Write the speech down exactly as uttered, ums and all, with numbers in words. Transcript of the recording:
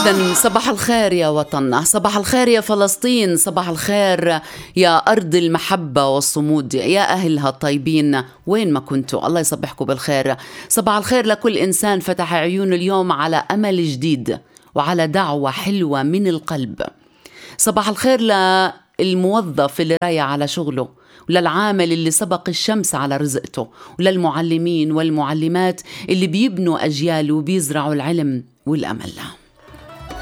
إذن صباح الخير يا وطننا، صباح الخير يا فلسطين، صباح الخير يا أرض المحبة والصمود، يا أهلها الطيبين وين ما كنتوا، الله يصبحكم بالخير. صباح الخير لكل إنسان فتح عيونه اليوم على أمل جديد وعلى دعوة حلوة من القلب. صباح الخير للموظف اللي رايح على شغله، وللعامل اللي سبق الشمس على رزقته، وللمعلمين والمعلمات اللي بيبنوا أجيال وبيزرعوا العلم والأمل.